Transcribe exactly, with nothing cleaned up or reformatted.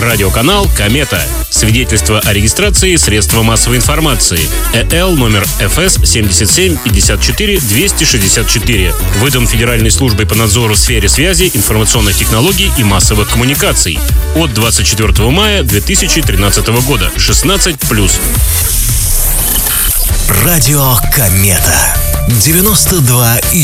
Радиоканал «Комета». Свидетельство о регистрации средства массовой информации. ЭЛ номер эф эс семьдесят семь пятьдесят четыре двести шестьдесят четыре. Выдан Федеральной службой по надзору в сфере связи, информационных технологий и массовых коммуникаций. От двадцать четвёртого мая две тысячи тринадцатого года. шестнадцать плюс. Радио «Комета». девяносто два и